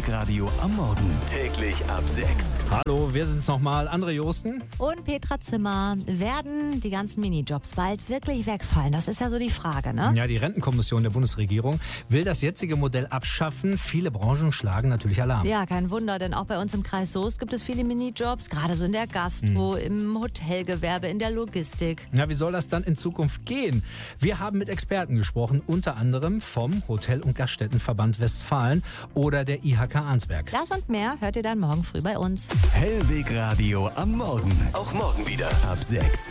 Hellweg Radio am Morgen. Täglich ab 6. Hallo, wir sind's nochmal. André Josten. Und Petra Zimmer. Werden die ganzen Minijobs bald wirklich wegfallen? Das ist ja so die Frage, ne? Ja, die Rentenkommission der Bundesregierung will das jetzige Modell abschaffen. Viele Branchen schlagen natürlich Alarm. Ja, kein Wunder, denn auch bei uns im Kreis Soest gibt es viele Minijobs, gerade so in der Gastro, im Hotelgewerbe, in der Logistik. Ja, wie soll das dann in Zukunft gehen? Wir haben mit Experten gesprochen, unter anderem vom Hotel- und Gaststättenverband Westfalen oder der IHK Arnsberg. Das und mehr hört ihr dann morgen früh bei uns. Hellweg Radio am Morgen. Auch morgen wieder ab 6.